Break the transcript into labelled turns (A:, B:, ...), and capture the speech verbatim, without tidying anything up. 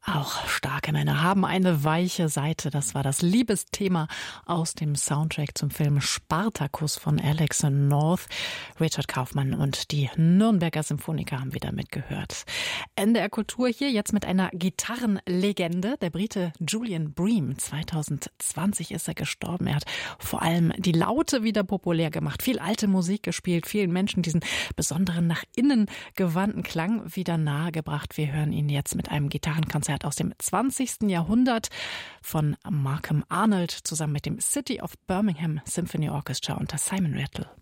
A: Auch starke Männer haben eine weiche Seite. Das war das Liebesthema aus dem Soundtrack zum Film Spartacus von Alex North. Richard Kaufmann und die Nürnberger Symphoniker haben wieder mitgehört. N D R Kultur hier jetzt mit einer Gitarrenlegende. Der Brite Julian Bream. zwanzig zwanzig ist er gestorben. Er hat vor allem die Laute wieder populär gemacht. Viel alte Musik gespielt. Vielen Menschen diesen besonderen nach innen gewandten Klang wieder nahegebracht. Wir hören ihn jetzt mit einem Gitarrenkonzert aus dem zwanzigsten Jahrhundert von Malcolm Arnold zusammen mit dem City of Birmingham Symphony Orchestra unter Simon Rattle.